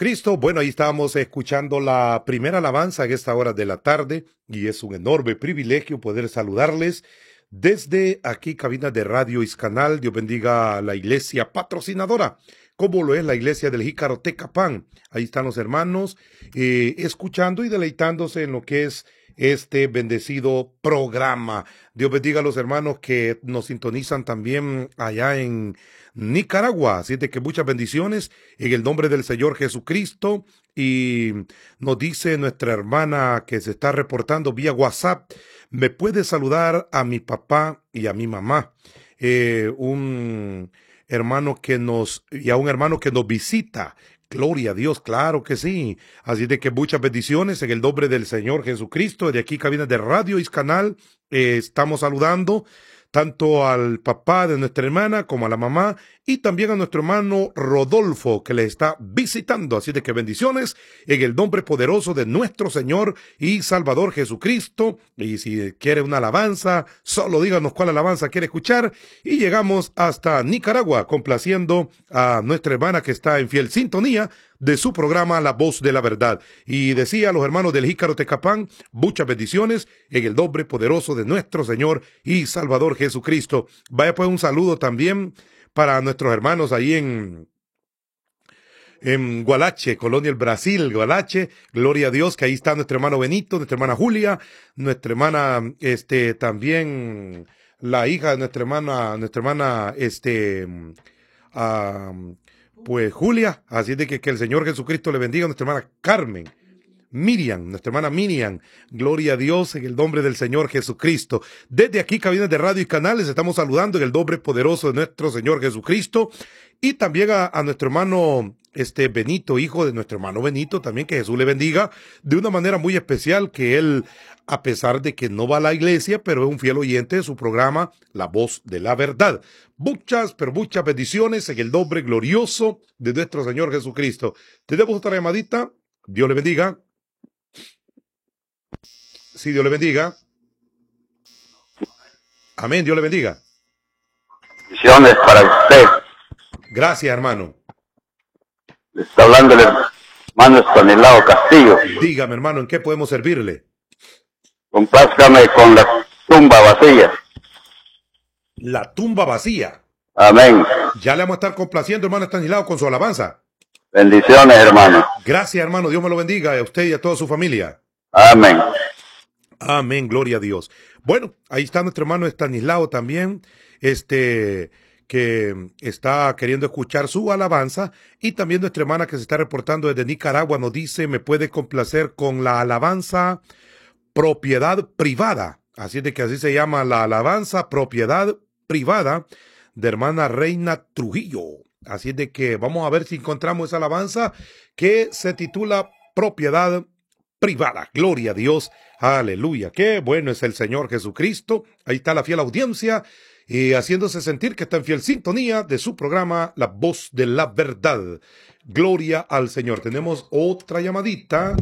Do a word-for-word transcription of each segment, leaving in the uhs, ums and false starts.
Jesucristo. Bueno, ahí estábamos escuchando la primera alabanza en esta hora de la tarde y es un enorme privilegio poder saludarles desde aquí, cabina de Radio Iscanal. Dios bendiga a la iglesia patrocinadora, como lo es la iglesia del Jícaro Tecapán. Ahí están los hermanos eh, escuchando y deleitándose en lo que es este bendecido programa. Dios bendiga a los hermanos que nos sintonizan también allá en Nicaragua. Así de que muchas bendiciones en el nombre del Señor Jesucristo. Y nos dice nuestra hermana que se está reportando vía WhatsApp: me puede saludar a mi papá y a mi mamá. Eh, un hermano que nos, y a un hermano que nos visita. Gloria a Dios, claro que sí. Así de que muchas bendiciones en el nombre del Señor Jesucristo. De aquí, cabina de Radio Iscanal, eh, estamos saludando tanto al papá de nuestra hermana como a la mamá y también a nuestro hermano Rodolfo que le está visitando. Así de que bendiciones en el nombre poderoso de nuestro Señor y Salvador Jesucristo. Y si quiere una alabanza, solo díganos cuál alabanza quiere escuchar. Y llegamos hasta Nicaragua complaciendo a nuestra hermana que está en fiel sintonía de su programa La Voz de la Verdad. Y decía a los hermanos del Jícaro Tecapán, muchas bendiciones en el nombre poderoso de nuestro Señor y Salvador Jesucristo. Vaya pues un saludo también para nuestros hermanos ahí en, en Gualache, Colonia el Brasil, Gualache. Gloria a Dios que ahí está nuestro hermano Benito, nuestra hermana Julia, nuestra hermana, este, también la hija de nuestra hermana, nuestra hermana, este, uh, pues Julia. Así de que, que el Señor Jesucristo le bendiga a nuestra hermana Carmen. Miriam, nuestra hermana Miriam, gloria a Dios en el nombre del Señor Jesucristo. Desde aquí, cabinas de radio y canales, estamos saludando en el nombre poderoso de nuestro Señor Jesucristo y también a, a nuestro hermano este Benito, hijo de nuestro hermano Benito, también que Jesús le bendiga de una manera muy especial, que él, a pesar de que no va a la iglesia, pero es un fiel oyente de su programa La Voz de la Verdad. Muchas, pero muchas bendiciones en el nombre glorioso de nuestro Señor Jesucristo. Tenemos otra llamadita. Dios le bendiga. Sí, Dios le bendiga. Amén, Dios le bendiga. Bendiciones para usted. Gracias, hermano. Le está hablando el hermano Estanislao Castillo. Dígame, hermano, ¿en qué podemos servirle? Complázcame con la tumba vacía. La tumba vacía. Amén. Ya le vamos a estar complaciendo, hermano Estanislao, con su alabanza. Bendiciones, hermano. Gracias, hermano. Dios me lo bendiga a usted y a toda su familia. Amén. Amén, gloria a Dios. Bueno, ahí está nuestro hermano Estanislao también, este, que está queriendo escuchar su alabanza, y también nuestra hermana que se está reportando desde Nicaragua nos dice, me puede complacer con la alabanza Propiedad Privada. Así de que así se llama la alabanza Propiedad Privada de hermana Reina Trujillo. Así de que vamos a ver si encontramos esa alabanza que se titula Propiedad Privada. Gloria a Dios. Aleluya. Qué bueno es el Señor Jesucristo. Ahí está la fiel audiencia y haciéndose sentir que está en fiel sintonía de su programa La Voz de la Verdad. Gloria al Señor. Tenemos otra llamadita.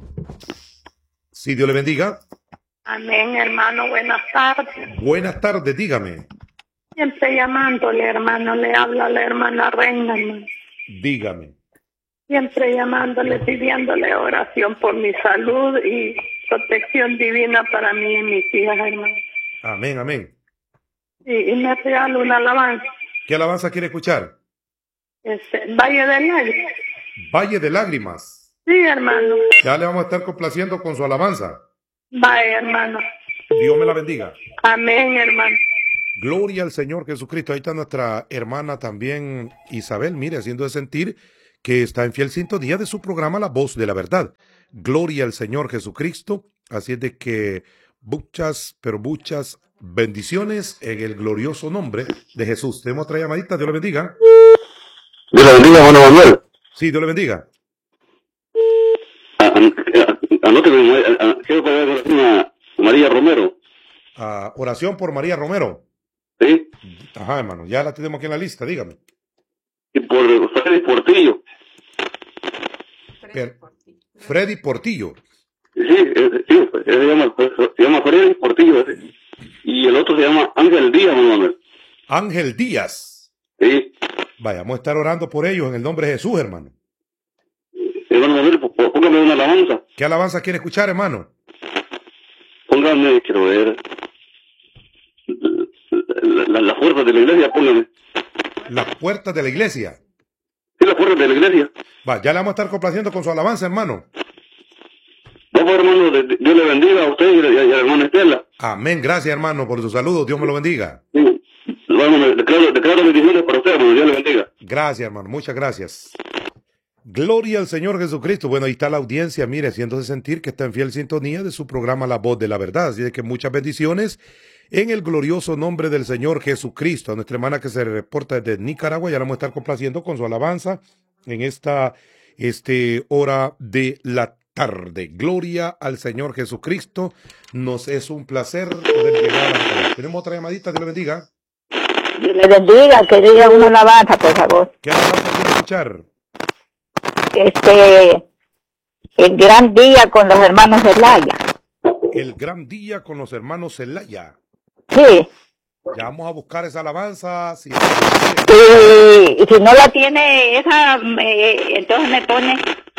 Sí, Dios le bendiga. Amén, hermano. Buenas tardes. Buenas tardes, dígame. Siempre llamándole, hermano. Le habla la hermana Reina, hermano. Dígame. Siempre llamándole, pidiéndole oración por mi salud y protección divina para mí y mis hijas, hermano. Amén, amén. Y, y me regalo una alabanza. ¿Qué alabanza quiere escuchar? Este, Valle de Lágrimas. Valle de Lágrimas. Sí, hermano. Ya le vamos a estar complaciendo con su alabanza. Vaya, hermano. Dios me la bendiga. Amén, hermano. Gloria al Señor Jesucristo. Ahí está nuestra hermana también, Isabel, mire, haciendo de sentir que está en fiel sintonía de su programa La Voz de la Verdad. Gloria al Señor Jesucristo. Así es de que muchas, pero muchas bendiciones en el glorioso nombre de Jesús. Tenemos otra llamadita. Dios le bendiga. Dios le bendiga, hermano Manuel. Sí, Dios le bendiga. Anóteme, quiero pedir una María Romero. Ah, oración por María Romero. Sí. Ajá, hermano, ya la tenemos aquí en la lista, dígame. Y por Freddy Portillo. Per Freddy Portillo. Sí, eh, sí, se llama, se llama Freddy Portillo. Eh. Y el otro se llama Ángel Díaz, hermano Manuel. Ángel Díaz. Sí. Vaya, vamos a estar orando por ellos en el nombre de Jesús, hermano. póngame una alabanza. ¿Qué alabanza quiere escuchar, hermano? Póngame, quiero ver, la, la, la fuerza de la iglesia, póngame. Las puertas de la iglesia. Sí, la fuerza de la iglesia. Va, ya le vamos a estar complaciendo con su alabanza, hermano. Vamos, hermano, de, de, Dios le bendiga a usted y a, y a la hermana Estela. Amén, gracias, hermano, por su saludo. Dios me lo bendiga. Sí. Bueno, declaro, declaro bendiciones para usted, hermano. Dios le bendiga. Gracias, hermano, muchas gracias. Gloria al Señor Jesucristo. Bueno, ahí está la audiencia, mire, haciéndose sentir que está en fiel sintonía de su programa La Voz de la Verdad. Así de que muchas bendiciones en el glorioso nombre del Señor Jesucristo. A nuestra hermana que se reporta desde Nicaragua, ya la vamos a estar complaciendo con su alabanza en esta este, hora de la tarde. Gloria al Señor Jesucristo. Nos es un placer poder llegar hasta. Tenemos otra llamadita, Dios le bendiga. Dios le bendiga, que diga una alabanza, por favor. ¿Qué alabanza quiere escuchar? Este, el gran día con los hermanos Zelaya. El gran día con los hermanos Zelaya. Sí. Ya vamos a buscar esa alabanza. Si... Y, y si no la tiene esa, eh, entonces me pone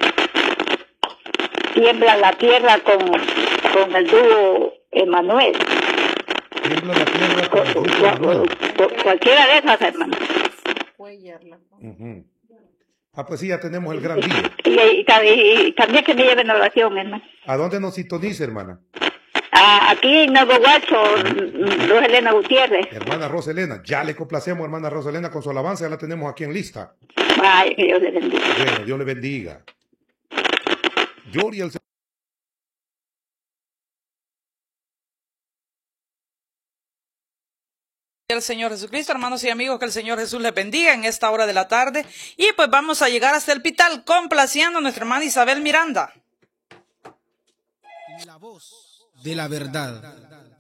Tiembla la tierra con, con el dúo Emanuel. Tiembla la tierra con el dúo Emanuel. Cualquiera de esas, hermano. Uh-huh. Ah, pues sí, ya tenemos el gran día. Y, y, y, y también que me lleven oración, hermano. ¿A dónde nos sintoniza, hermana? Ah, aquí en Nuevo Guacho, Roselena Gutiérrez. Hermana Roselena, ya le complacemos, hermana Roselena, con su alabanza, ya la tenemos aquí en lista. Ay, que Dios le bendiga. Bueno, Dios le bendiga. Gloria al Señor. El Señor Jesucristo, hermanos y amigos, que el Señor Jesús les bendiga en esta hora de la tarde. Y pues vamos a llegar hasta el Pital complaciendo a nuestra hermana Isabel Miranda. La voz de la verdad.